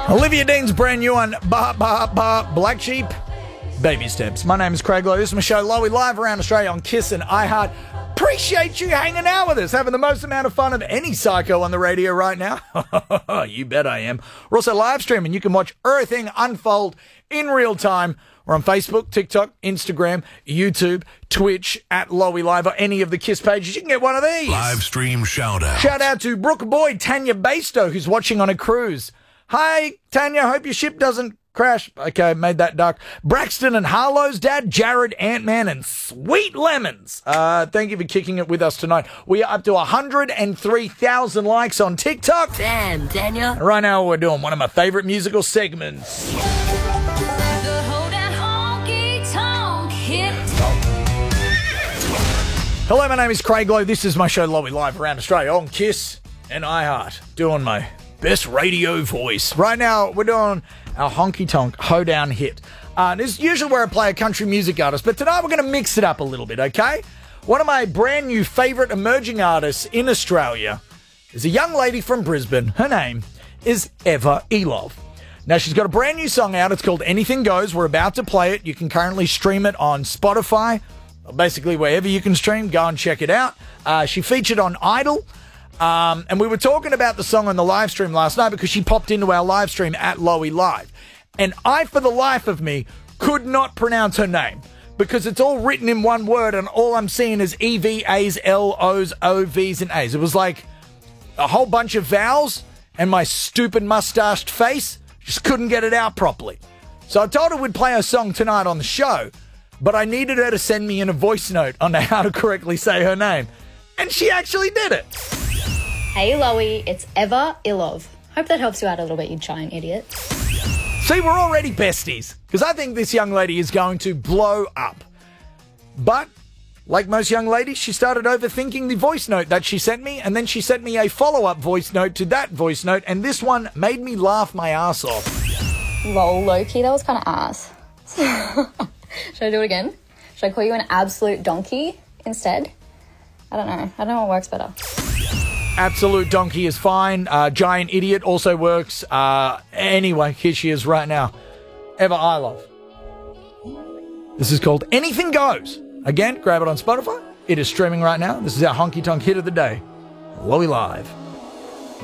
Olivia Dean's brand new one, Black Sheep, Baby Steps. My name is Craig Lowe. This is my show, Lowy, live around Australia on Kiss and iHeart. Appreciate you hanging out with us, having the most amount of fun of any psycho on the radio right now. You bet I am. We're also live streaming. You can watch everything unfold in real time. We're on Facebook, TikTok, Instagram, YouTube, Twitch, at Lowy Live, or any of the Kiss pages. You can get one of these. Live stream shout out. Shout out to Brooke Boyd, Tanya Basto, who's watching on a cruise. Hi, Tanya. Hope your ship doesn't crash. Okay, made that dark. Braxton and Harlow's dad, Jared, Ant-Man, and Sweet Lemons. Thank you for kicking it with us tonight. We are up to 103,000 likes on TikTok. Damn, Tanya. Right now we're doing one of my favorite musical segments. Hello, my name is Craig Lowe. This is my show, Lowy, live around Australia on Kiss and iHeart. Doing my best radio voice. Right now, we're doing our honky tonk hoedown hit. This is usually where I play a country music artist, but tonight we're going to mix it up a little bit, okay? One of my brand new favourite emerging artists in Australia is a young lady from Brisbane. Her name is Eva Elov. Now, she's got a brand new song out. It's called Anything Goes. We're about to play it. You can currently stream it on Spotify. Basically, wherever you can stream, go and check it out. She featured on Idol. And we were talking about the song on the live stream last night because she popped into our live stream at Lowy Live. And I, for the life of me, could not pronounce her name because it's all written in one word and all I'm seeing is E-V-A's, L-O's, O-V's, and A's. It was like a whole bunch of vowels and my stupid mustached face just couldn't get it out properly. So I told her we'd play her song tonight on the show, but I needed her to send me in a voice note on how to correctly say her name. And she actually did it. Hey Lowy, it's Eva Elov. Hope that helps you out a little bit, you giant idiot. See, we're already besties, because I think this young lady is going to blow up. But, like most young ladies, she started overthinking the voice note that she sent me, and then she sent me a follow-up voice note to that voice note, and this one made me laugh my ass off. Lol, low-key, that was kind of ass. Should I do it again? Should I call you an absolute donkey instead? I don't know what works better. Absolute donkey is fine. Giant idiot also works. Anyway, here she is right now. Eva Elov. This is called Anything Goes. Again, grab it on Spotify. It is streaming right now. This is our honky tonk hit of the day. Lowy Live.